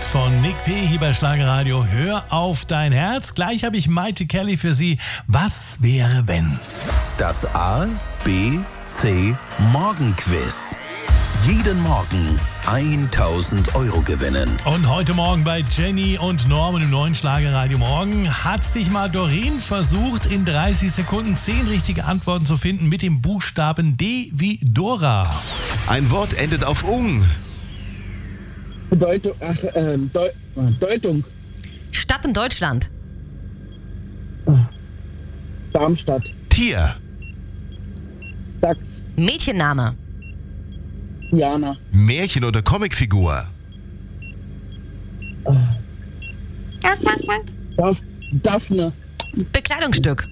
von Nick P. hier bei Schlagerradio. Hör auf dein Herz. Gleich habe ich Maite Kelly für Sie. Was wäre, wenn? Das A, B, C Morgenquiz. Jeden Morgen 1.000 € gewinnen. Und heute Morgen bei Jenny und Norman im neuen Schlagerradio Morgen hat sich mal Doreen versucht, in 30 Sekunden 10 richtige Antworten zu finden mit dem Buchstaben D wie Dora. Ein Wort endet auf ung. Deutung. Stadt in Deutschland. Darmstadt. Tier. Dachs. Mädchenname. Jana. Märchen- oder Comicfigur. Daphne. Bekleidungsstück.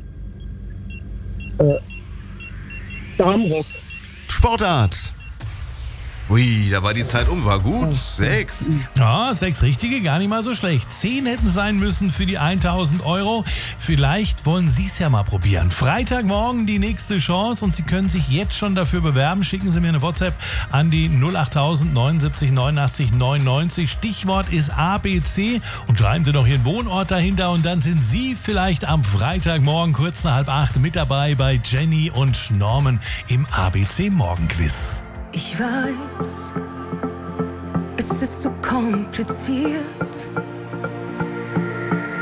Darmrock. Sportart. Ui, da war die Zeit um. War gut. 6. Ja, 6 richtige, gar nicht mal so schlecht. 10 hätten sein müssen für die 1.000 €. Vielleicht wollen Sie es ja mal probieren. Freitagmorgen die nächste Chance und Sie können sich jetzt schon dafür bewerben. Schicken Sie mir eine WhatsApp an die 08000 79 89 99. Stichwort ist ABC und schreiben Sie noch Ihren Wohnort dahinter und dann sind Sie vielleicht am Freitagmorgen kurz nach 7:30 mit dabei bei Jenny und Norman im ABC Morgenquiz. Ich weiß, es ist so kompliziert.